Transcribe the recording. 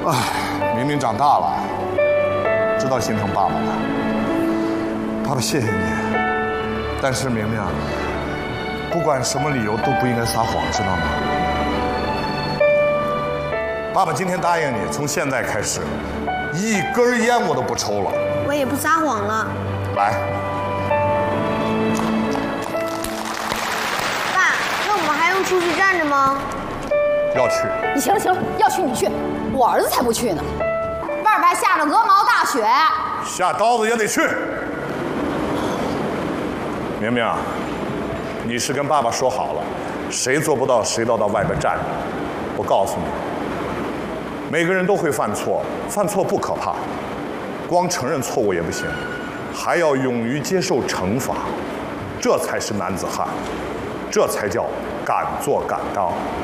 明明长大了，知道心疼爸爸了。爸爸谢谢你，但是明明，不管什么理由都不应该撒谎，知道吗？爸爸今天答应你，从现在开始，一根烟我都不抽了。 我也不撒谎了。 来， 爸，那我们还用出去站着吗？ 要去。 你行了行了，要去你去，我儿子才不去呢。外边还下着鹅毛大雪， 下刀子也得去。明明，你是跟爸爸说好了，谁做不到谁都到外边站着。我告诉你，每个人都会犯错，犯错不可怕，光承认错误也不行，还要勇于接受惩罚，这才是男子汉，这才叫敢做敢当。